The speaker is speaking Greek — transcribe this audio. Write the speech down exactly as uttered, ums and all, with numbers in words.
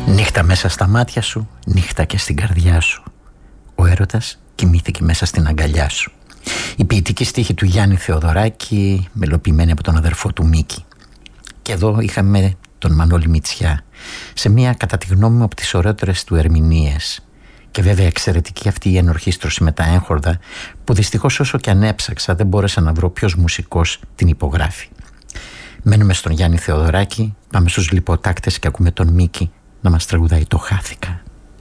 Νύχτα μέσα στα μάτια σου, νύχτα και στην καρδιά σου. Ο έρωτας κοιμήθηκε μέσα στην αγκαλιά σου. Η ποιητική στίχη του Γιάννη Θεοδωράκη, μελοποιημένη από τον αδερφό του Μίκη. Και εδώ είχαμε τον Μανώλη Μητσιά, σε μία κατά τη γνώμη μου από τις ωραίτερες του ερμηνείες. Και βέβαια εξαιρετική αυτή η ενορχήστρωση με τα έγχορδα, που δυστυχώς όσο και αν έψαξα δεν μπόρεσα να βρω ποιος μουσικός την υπογράφει. Μένουμε στον Γιάννη Θεοδωράκη, πάμε στους λιποτάκτες και ακούμε τον Μίκη να μας τραγουδάει το «Χάθηκα».